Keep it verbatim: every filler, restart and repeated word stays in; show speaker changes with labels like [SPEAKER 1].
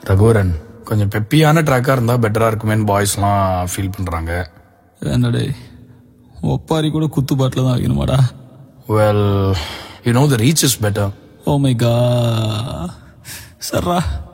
[SPEAKER 1] ரகுவரன், கொஞ்சம் பெப்பியான ட்ராக்கா இருந்தா பெட்டரா இருக்குமேன்னு பாய்ஸ்லாம் ஃபீல் பண்றாங்க.
[SPEAKER 2] என்னடே ஒப்பாரி கூட குத்து பாட்டில் தான் வைக்கணுமாடா?
[SPEAKER 1] Well, you know the reach is better.
[SPEAKER 2] Oh my God. சர்ரா